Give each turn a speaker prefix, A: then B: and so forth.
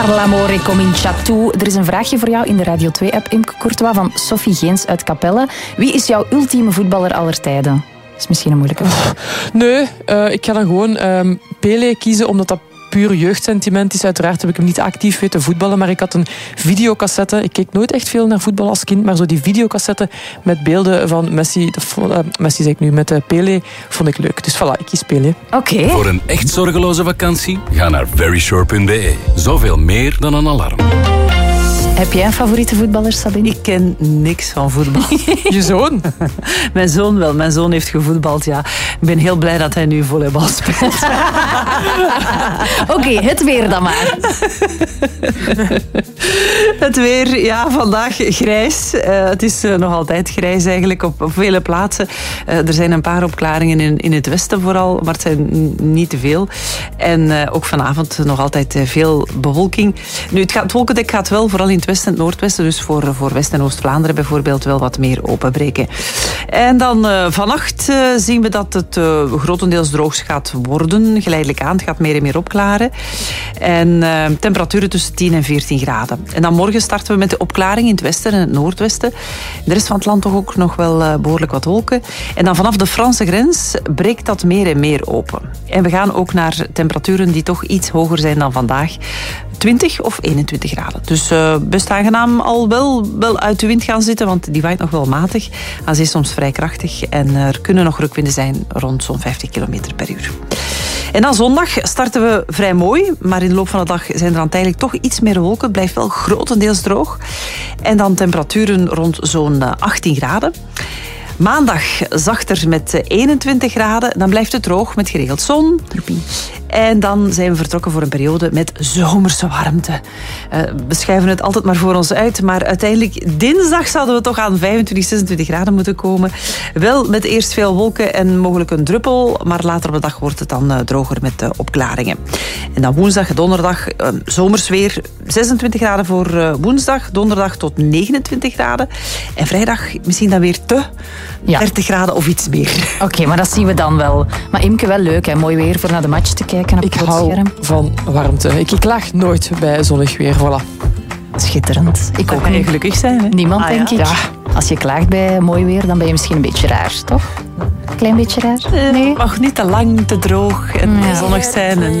A: L'amore comincia tu. Er is een vraagje voor jou in de Radio 2-app, Imke Courtois, van Sophie Geens uit Capelle. Wie is jouw ultieme voetballer aller tijden? Dat is misschien een moeilijke vraag.
B: Nee, ik ga dan gewoon Pelé kiezen, omdat dat puur jeugdsentiment is. Uiteraard heb ik hem niet actief weten voetballen, maar ik had een videocassette. Ik keek nooit echt veel naar voetbal als kind, maar zo die videocassette met beelden van Messi, Messi zeg ik nu, met Pelé, vond ik leuk. Dus voilà, ik kies Pelé.
A: Oké.
C: Voor een echt zorgeloze vakantie, ga naar verysure.be. Zoveel meer dan een alarm.
A: Heb jij een favoriete voetballer, Sabine?
D: Ik ken niks van voetbal.
B: Je zoon?
D: Mijn zoon wel. Mijn zoon heeft gevoetbald, ja. Ik ben heel blij dat hij nu volleybal speelt.
A: Oké, het weer dan maar.
D: Het weer, ja, vandaag grijs. Het is nog altijd grijs eigenlijk op vele plaatsen. Er zijn een paar opklaringen in het westen vooral, maar het zijn niet te veel. En ook vanavond nog altijd veel bewolking. Nu, het wolkendek gaat wel vooral in het westen en het noordwesten, dus voor West- en Oost-Vlaanderen bijvoorbeeld wel wat meer openbreken. En dan vannacht zien we dat het grotendeels droog gaat worden. Geleidelijk aan, het gaat meer en meer opklaren. En temperaturen tussen 10 en 14 graden. En dan morgen starten we met de opklaring in het westen en het noordwesten. In de rest van het land toch ook nog wel behoorlijk wat wolken. En dan vanaf de Franse grens breekt dat meer en meer open. En we gaan ook naar temperaturen die toch iets hoger zijn dan vandaag. 20 of 21 graden. Dus best aangenaam al wel uit de wind gaan zitten, want die waait nog wel matig. Aan zee soms vrij krachtig en er kunnen nog rukwinden zijn rond zo'n 50 km per uur. En dan zondag starten we vrij mooi, maar in de loop van de dag zijn er dan tijdelijk toch iets meer wolken. Het blijft wel grotendeels droog. En dan temperaturen rond zo'n 18 graden. Maandag zachter met 21 graden. Dan blijft het droog met geregeld zon. En dan zijn we vertrokken voor een periode met zomerse warmte. We schuiven het altijd maar voor ons uit. Maar uiteindelijk dinsdag zouden we toch aan 25, 26 graden moeten komen. Wel met eerst veel wolken en mogelijk een druppel. Maar later op de dag wordt het dan droger met opklaringen. En dan woensdag en donderdag zomers weer. 26 graden voor woensdag. Donderdag tot 29 graden. En vrijdag misschien dan weer 30 graden of iets meer.
A: Oké, maar dat zien we dan wel. Maar Imke, wel leuk, hè? Mooi weer voor naar de match te kijken op
B: Ik
A: het
B: hou
A: scherm.
B: van warmte. Ik klaag nooit bij zonnig weer. Voilà.
A: Schitterend. Ik ook
D: Kan je
A: niet.
D: gelukkig zijn, hè?
A: Niemand, denk ik.
B: Ja.
A: Als je klaagt bij mooi weer, dan ben je misschien een beetje raar, toch? Klein beetje raar?
D: Nee. Het mag niet te lang, te droog en zonnig zijn. En